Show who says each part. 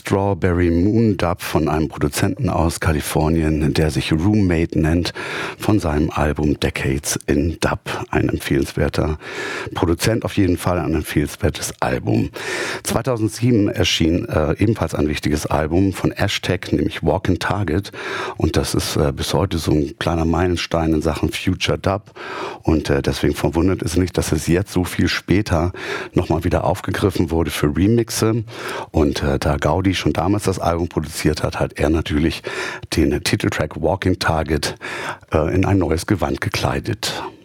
Speaker 1: Strawberry Moon Dub von einem Produzenten aus Kalifornien, der sich Roommate nennt, von seinem Album Decades in Dub. Ein empfehlenswerter Produzent, auf jeden Fall ein empfehlenswertes Album. 2007 erschien ebenfalls ein wichtiges Album von Ashtag, nämlich Walking Target, und das ist bis heute so ein kleiner Meilenstein in Sachen Future Dub, und deswegen verwundert es nicht, dass es jetzt so viel später nochmal wieder aufgegriffen wurde für Remixe. Und da Gaudi schon damals das Album produziert hat, hat er natürlich den Titeltrack Walking Target in ein neues Gewand gekleidet.